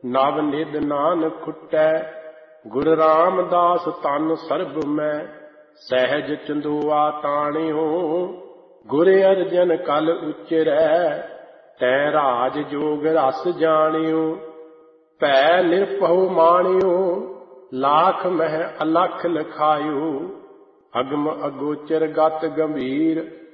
ਨਵ ਨਿਧ ਨਾਨਕ ਖੁੱਟੈ। ਗੁਰ ਰਾਮਦਾਸ ਤਨ ਸਰਬ ਮੈਂ, ਸਹਿਜ ਚੰਦੋਆ ਤਾਣਿਓ। ਗੁਰ ਅਰਜਨ ਕਲ ਉਚਰੈ, ਤੈ ਰਾਜ ਜੋਗ ਰਸ ਜਾਣਿਓ। ਭੈ ਨਿਰਭਉ ਮਾਣਿਓ, ਲਾਖ ਮਹਿ ਅਲਖ ਲਖਾਇਓ। ਅਗਮ ਅਗੋਚਰ ਗਤ ਗੰਭੀਰ,